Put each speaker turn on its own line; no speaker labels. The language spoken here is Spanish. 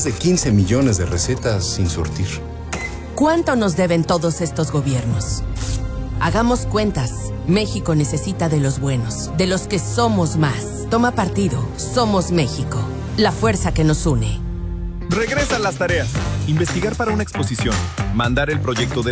más de 15 millones de recetas sin surtir.
¿Cuánto nos deben todos estos gobiernos? Hagamos cuentas. México necesita de los buenos, de los que somos más. Toma partido. Somos México. La fuerza que nos une.
Regresan las tareas. Investigar para una exposición. Mandar el proyecto de